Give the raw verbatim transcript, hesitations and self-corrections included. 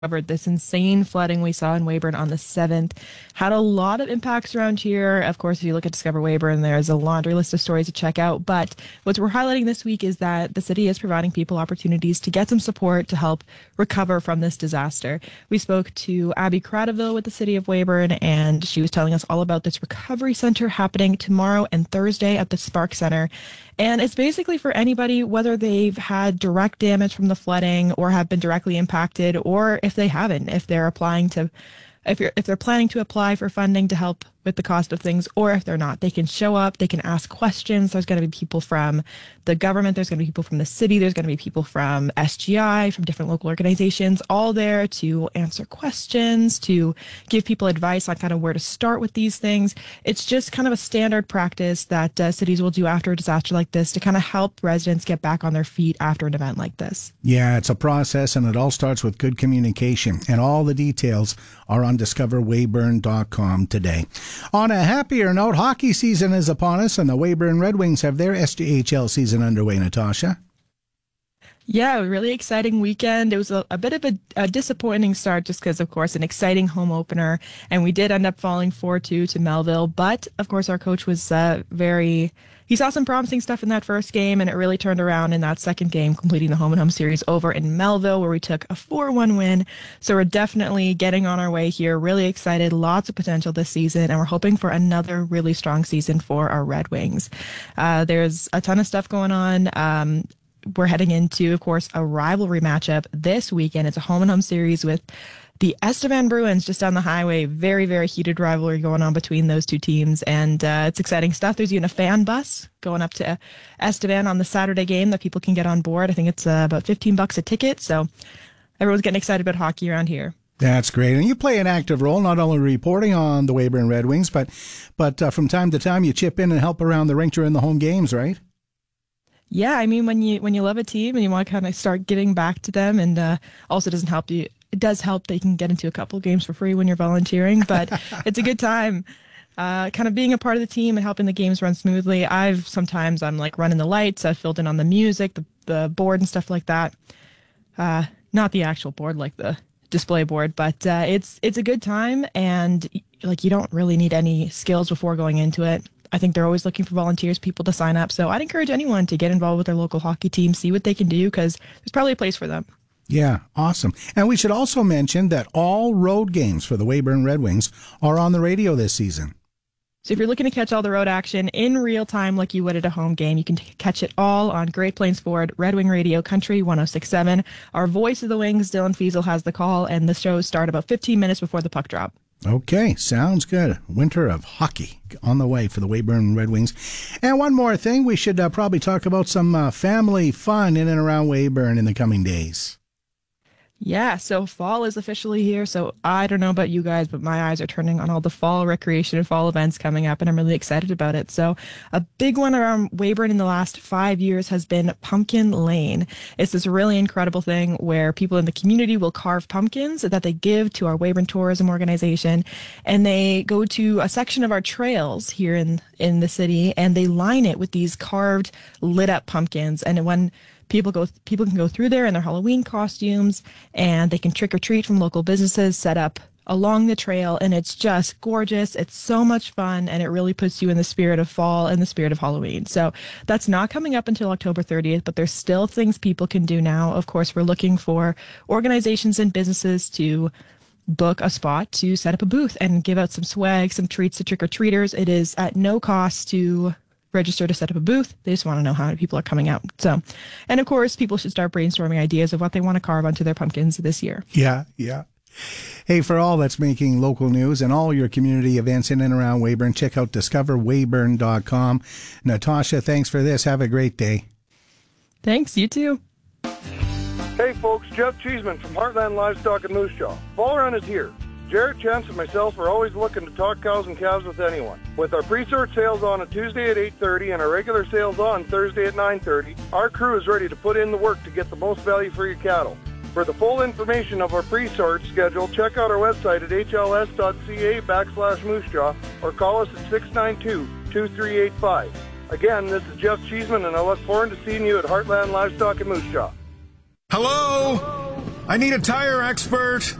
covered this insane flooding we saw in Weyburn on the seventh. Had a lot of impacts around here. Of course, if you look at Discover Weyburn, there's a laundry list of stories to check out. But what we're highlighting this week is that the city is providing people opportunities to get some support to help recover from this disaster. We spoke to Abby Cradaville with the city of Weyburn, and she was telling us all about this recovery center happening tomorrow and Thursday at the Spark Center. And it's basically for anybody, whether they've had direct damage from the flooding or have been directly impacted, or if they haven't, if they're applying to, if you're, if they're planning to apply for funding to help with the cost of things, or if they're not, they can show up, they can ask questions. There's going to be people from the government, there's going to be people from the city, there's going to be people from S G I, from different local organizations, all there to answer questions, to give people advice on kind of where to start with these things. It's just kind of a standard practice that uh, cities will do after a disaster like this to kind of help residents get back on their feet after an event like this. Yeah, it's a process, and it all starts with good communication, and all the details are on discover weyburn dot com today. On a happier note, hockey season is upon us, and the Weyburn Red Wings have their S J H L season underway, Natasha. Yeah, a really exciting weekend. It was a, a bit of a, a disappointing start just because, of course, an exciting home opener, and we did end up falling four two to Melville. But, of course, our coach was uh, very... He saw some promising stuff in that first game, and it really turned around in that second game, completing the home and home series over in Melville, where we took a four one win. So we're definitely getting on our way here. Really excited. Lots of potential this season, and we're hoping for another really strong season for our Red Wings. Uh, there's a ton of stuff going on. Um, we're heading into, of course, a rivalry matchup this weekend. It's a home and home series with the Estevan Bruins just down the highway. Very, very heated rivalry going on between those two teams. And uh, it's exciting stuff. There's even a fan bus going up to Estevan on the Saturday game that people can get on board. I think it's uh, about fifteen bucks a ticket. So everyone's getting excited about hockey around here. That's great. And you play an active role, not only reporting on the Weyburn Red Wings, but but uh, from time to time you chip in and help around the rink during the home games, right? Yeah, I mean, when you when you love a team and you want to kind of start giving back to them, and uh, also doesn't help you. It does help that you can get into a couple of games for free when you're volunteering, but it's a good time. Uh, kind of being a part of the team and helping the games run smoothly. I've sometimes I'm like running the lights. I've filled in on the music, the the board and stuff like that. Uh, not the actual board, like the display board, but uh, it's it's a good time, and like you don't really need any skills before going into it. I think they're always looking for volunteers, people to sign up. So I'd encourage anyone to get involved with their local hockey team, see what they can do, because there's probably a place for them. Yeah, awesome. And we should also mention that all road games for the Weyburn Red Wings are on the radio this season. So if you're looking to catch all the road action in real time like you would at a home game, you can t- catch it all on Great Plains Ford, Red Wing Radio, Country one oh six point seven. Our voice of the Wings, Dylan Fiesel, has the call, and the shows start about fifteen minutes before the puck drop. Okay, sounds good. Winter of hockey on the way for the Weyburn Red Wings. And one more thing, we should uh, probably talk about some uh, family fun in and around Weyburn in the coming days. Yeah, so fall is officially here. So I don't know about you guys, but my eyes are turning on all the fall recreation and fall events coming up, and I'm really excited about it. So a big one around Weyburn in the last five years has been Pumpkin Lane. It's this really incredible thing where people in the community will carve pumpkins that they give to our Weyburn Tourism Organization, and they go to a section of our trails here in, in the city, and they line it with these carved, lit up pumpkins. And when People go. People can go through there in their Halloween costumes, and they can trick or treat from local businesses set up along the trail, and it's just gorgeous. It's so much fun, and it really puts you in the spirit of fall and the spirit of Halloween. So that's not coming up until October thirtieth, but there's still things people can do now. Of course, we're looking for organizations and businesses to book a spot to set up a booth and give out some swag, some treats to trick-or-treaters. It is at no cost to register to set up a booth. They just want to know how many people are coming out. So, and of course, people should start brainstorming ideas of what they want to carve onto their pumpkins this year. Yeah, yeah. Hey, for all that's making local news and all your community events in and around Weyburn, check out discover weyburn dot com. Natasha, thanks for this. Have a great day. Thanks, you too. Hey folks, Jeff Cheeseman from Heartland Livestock and Moose Jaw. Fall Run is here. Jared, Chance, and myself are always looking to talk cows and calves with anyone. With our pre-sort sales on a Tuesday at eight thirty and our regular sales on Thursday at nine thirty, our crew is ready to put in the work to get the most value for your cattle. For the full information of our pre-sort schedule, check out our website at h l s dot c a backslash moosejaw or call us at six nine two, two three eight five. Again, this is Jeff Cheeseman, and I look forward to seeing you at Heartland Livestock and Moose Jaw. Hello? I need a tire expert.